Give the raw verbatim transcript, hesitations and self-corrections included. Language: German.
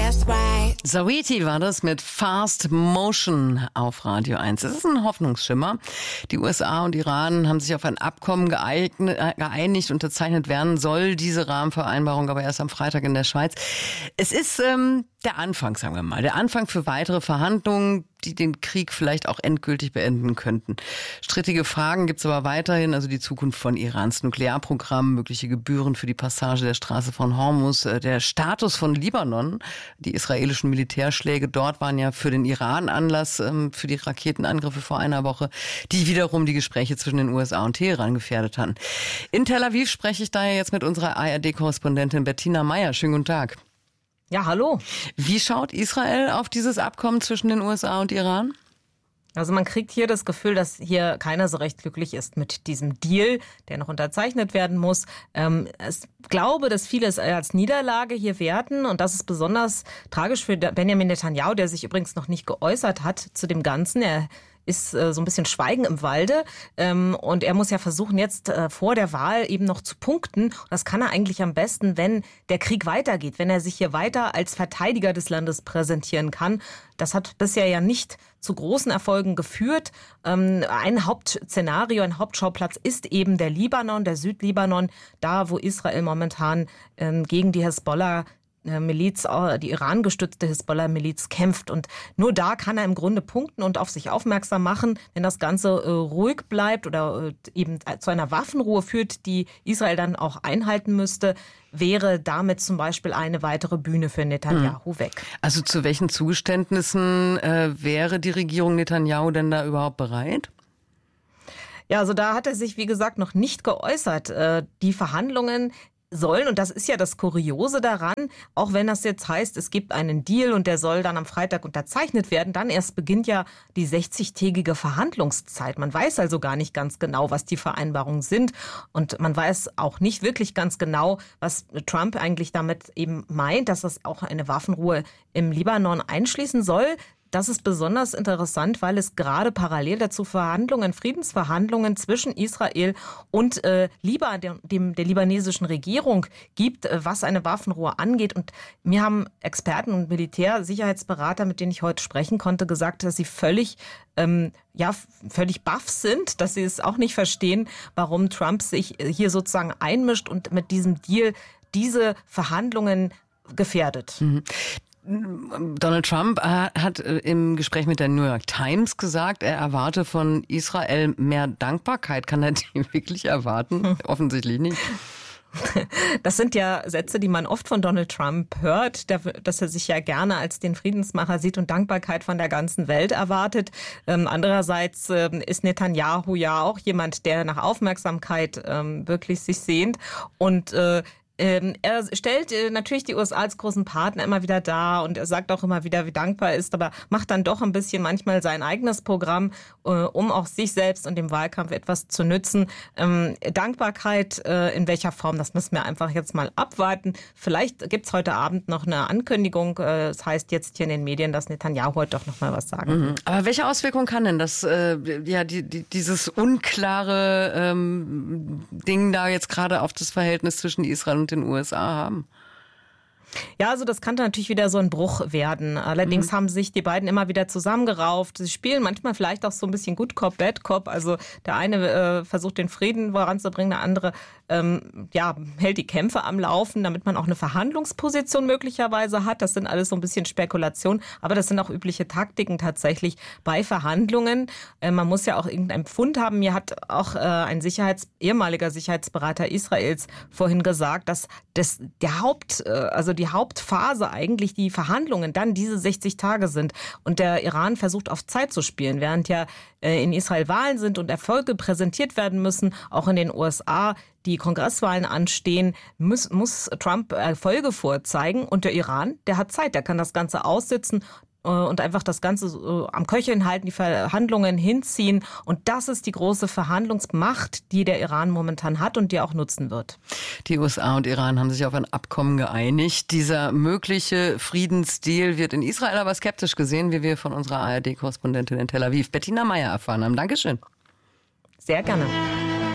That's right. Saweetie war das mit Fast Motion auf Radio eins. Es ist ein Hoffnungsschimmer. Die U S A und Iran haben sich auf ein Abkommen geeignet, äh, geeinigt. Unterzeichnet werden soll diese Rahmenvereinbarung aber erst am Freitag in der Schweiz. Es ist ähm, der Anfang, sagen wir mal. Der Anfang für weitere Verhandlungen, die den Krieg vielleicht auch endgültig beenden könnten. Strittige Fragen gibt es aber weiterhin, also die Zukunft von Irans Nuklearprogramm, mögliche Gebühren für die Passage der Straße von Hormuz, der Status von Libanon. Die israelischen Militärschläge dort waren ja für den Iran Anlass ähm, für die Raketenangriffe vor einer Woche, die wiederum die Gespräche zwischen den U S A und Teheran gefährdet haben. In Tel Aviv spreche ich daher jetzt mit unserer A R D-Korrespondentin Bettina Meyer. Schönen guten Tag. Ja, hallo. Wie schaut Israel auf dieses Abkommen zwischen den U S A und Iran? Also man kriegt hier das Gefühl, dass hier keiner so recht glücklich ist mit diesem Deal, der noch unterzeichnet werden muss. Ähm, ich glaube, dass viele es als Niederlage hier werten. Und das ist besonders tragisch für Benjamin Netanyahu, der sich übrigens noch nicht geäußert hat zu dem Ganzen. Er ist äh, so ein bisschen Schweigen im Walde. Ähm, und er muss ja versuchen, jetzt äh, vor der Wahl eben noch zu punkten. Und das kann er eigentlich am besten, wenn der Krieg weitergeht, wenn er sich hier weiter als Verteidiger des Landes präsentieren kann. Das hat bisher ja nicht zu großen Erfolgen geführt. Ähm, ein Hauptszenario, ein Hauptschauplatz ist eben der Libanon, der Südlibanon, da wo Israel momentan ähm, gegen die Hisbollah Miliz, die Iran gestützte Hisbollah-Miliz kämpft. Und nur da kann er im Grunde punkten und auf sich aufmerksam machen, wenn das Ganze äh, ruhig bleibt oder äh, eben zu einer Waffenruhe führt, die Israel dann auch einhalten müsste, wäre damit zum Beispiel eine weitere Bühne für Netanyahu hm. weg. Also zu welchen Zugeständnissen äh, wäre die Regierung Netanyahu denn da überhaupt bereit? Ja, also da hat er sich, wie gesagt, noch nicht geäußert. Äh, die Verhandlungen sollen, und das ist ja das Kuriose daran, auch wenn das jetzt heißt, es gibt einen Deal und der soll dann am Freitag unterzeichnet werden, dann erst beginnt ja die sechzig-tägige Verhandlungszeit. Man weiß also gar nicht ganz genau, was die Vereinbarungen sind und man weiß auch nicht wirklich ganz genau, was Trump eigentlich damit eben meint, dass das auch eine Waffenruhe im Libanon einschließen soll. Das ist besonders interessant, weil es gerade parallel dazu Verhandlungen, Friedensverhandlungen zwischen Israel und äh, Liban, dem, dem, der libanesischen Regierung gibt, äh, was eine Waffenruhe angeht. Und mir haben Experten und Militärsicherheitsberater, mit denen ich heute sprechen konnte, gesagt, dass sie völlig, ähm, ja, völlig baff sind, dass sie es auch nicht verstehen, warum Trump sich hier sozusagen einmischt und mit diesem Deal diese Verhandlungen gefährdet. Mhm. Donald Trump hat im Gespräch mit der New York Times gesagt, er erwarte von Israel mehr Dankbarkeit. Kann er die wirklich erwarten? Hm. Offensichtlich nicht. Das sind ja Sätze, die man oft von Donald Trump hört, dass er sich ja gerne als den Friedensmacher sieht und Dankbarkeit von der ganzen Welt erwartet. Ähm, andererseits ähm, ist Netanyahu ja auch jemand, der nach Aufmerksamkeit ähm, wirklich sich sehnt und äh, Ähm, er stellt äh, natürlich die U S A als großen Partner immer wieder dar und er sagt auch immer wieder, wie dankbar er ist, aber macht dann doch ein bisschen manchmal sein eigenes Programm, äh, um auch sich selbst und dem Wahlkampf etwas zu nützen. Ähm, Dankbarkeit, äh, in welcher Form, das müssen wir einfach jetzt mal abwarten. Vielleicht gibt's heute Abend noch eine Ankündigung. Äh, das heißt jetzt hier in den Medien, dass Netanyahu heute doch noch mal was sagen will. Mhm. Aber welche Auswirkungen kann denn das, äh, ja, die, die, dieses unklare ähm, Ding da jetzt gerade auf das Verhältnis zwischen Israel und den U S A haben? Ja, also das kann natürlich wieder so ein Bruch werden. Allerdings mhm. haben sich die beiden immer wieder zusammengerauft. Sie spielen manchmal vielleicht auch so ein bisschen Good Cop, Bad Cop. Also der eine äh, versucht den Frieden voranzubringen, der andere ähm, ja, hält die Kämpfe am Laufen, damit man auch eine Verhandlungsposition möglicherweise hat. Das sind alles so ein bisschen Spekulationen, aber das sind auch übliche Taktiken tatsächlich bei Verhandlungen. Äh, man muss ja auch irgendeinen Pfund haben. Mir hat auch äh, ein Sicherheits-, ehemaliger Sicherheitsberater Israels vorhin gesagt, dass das der Haupt, äh, also die Hauptphase eigentlich die Verhandlungen dann diese sechzig Tage sind und der Iran versucht auf Zeit zu spielen, während ja äh, in Israel Wahlen sind und Erfolge präsentiert werden müssen, auch in den U S A die Kongresswahlen anstehen, muss, muss Trump Erfolge vorzeigen und der Iran, der hat Zeit, der kann das Ganze aussitzen und einfach das Ganze am Köcheln halten, die Verhandlungen hinziehen. Und das ist die große Verhandlungsmacht, die der Iran momentan hat und die er auch nutzen wird. Die U S A und Iran haben sich auf ein Abkommen geeinigt. Dieser mögliche Friedensdeal wird in Israel aber skeptisch gesehen, wie wir von unserer A R D-Korrespondentin in Tel Aviv, Bettina Meyer, erfahren haben. Dankeschön. Sehr gerne.